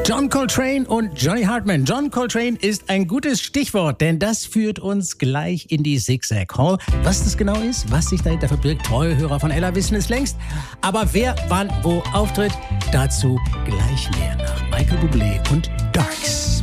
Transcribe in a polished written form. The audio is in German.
John Coltrane und Johnny Hartman. John Coltrane ist ein gutes Stichwort, denn das führt uns gleich in die Zigzag Hall. Was das genau ist, was sich dahinter verbirgt, treue Hörer von Ella wissen es längst. Aber wer wann wo auftritt, dazu gleich mehr nach Michael Bublé und Darks.